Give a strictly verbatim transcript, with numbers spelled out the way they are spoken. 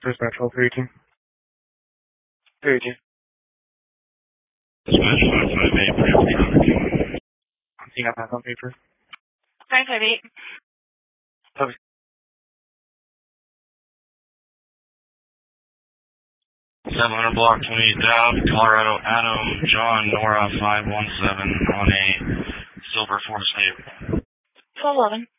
Dispatch twelve three eighteen. three eighteen. Dispatch five five eight, pretty for traffic. You got that on paper? five five eight. Okay. seven hundred block twenty-eight down, Colorado Adam, John, Nora five one seven on a silver four state. twelve eleven.